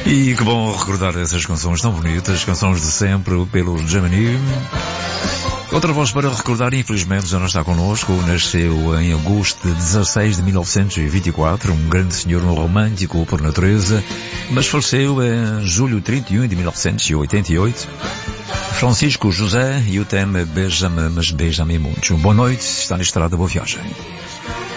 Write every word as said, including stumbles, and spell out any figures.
E que bom recordar essas canções tão bonitas, canções de sempre pelo Gemini. Outra voz para recordar, infelizmente já não está connosco, nasceu em agosto de dezasseis de mil novecentos e vinte e quatro, um grande senhor, um romântico por natureza, mas faleceu em julho trinta e um de mil novecentos e oitenta e oito. Francisco José, e o tema Beija-me, mas beija-me muito. Boa noite, está na estrada, boa viagem.